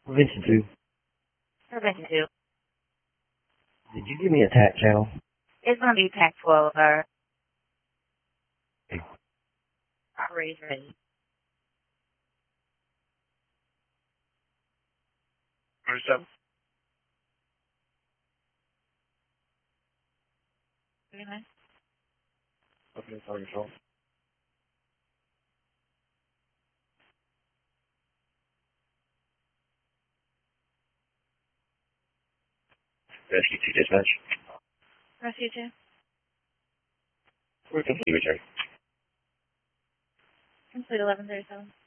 Prevention 2. Prevention 2. Did you give me a TAC channel? It's going to be TAC 12, sir. Okay. Operator ready. Where's up? Okay, sorry, control. Rescue 2 dispatch. Rescue 2. We're complete return. Complete 1137.